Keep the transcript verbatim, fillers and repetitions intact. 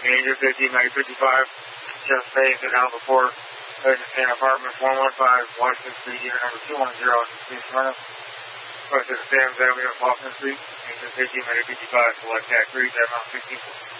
Angel fifty, Mag fifty-five, just phased it out before San Apartments one one five, Washington Street, unit number two one zero, Street Smyrna. West of Sam's Avenue, Boston Street, Angel fifty, Mag fifty-five, select tax three, Mount sixteen.